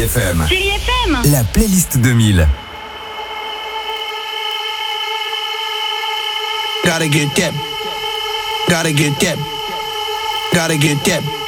FM. Chérie FM. La playlist 2000. Gotta get that. Gotta get that. Gotta get that.